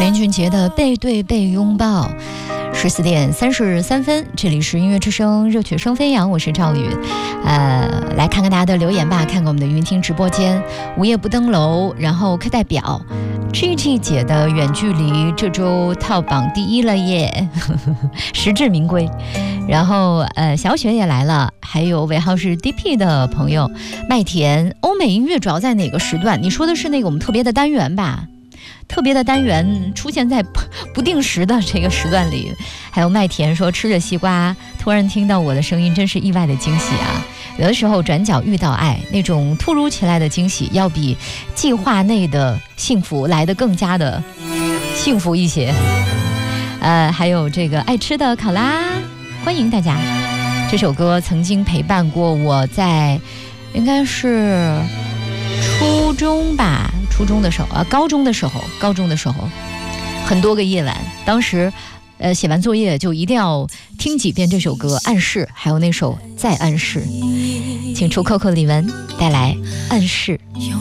林俊杰的背对背拥抱。14点33分，这里是音乐之声，热曲声飞扬，我是赵宇。来看看大家的留言吧，看看我们的云听直播间。午夜不登楼，然后课代表 GG 姐的远距离这周套榜第1了耶，实至名归。然后小雪也来了，还有尾号是 DP 的朋友麦田。欧美音乐主要在哪个时段？你说的是那个我们特别的单元吧？特别的单元出现在不定时的这个时段里。还有麦田说，吃着西瓜突然听到我的声音，真是意外的惊喜啊。有的时候转角遇到爱，那种突如其来的惊喜要比计划内的幸福来得更加的幸福一些。还有这个爱吃的考拉，欢迎大家。这首歌曾经陪伴过我在应该是初中吧，初中的时候高中的时候很多个夜晚，当时写完作业就一定要听几遍这首歌暗示，还有那首再暗示。请出 Coco 李玟带来暗示。 有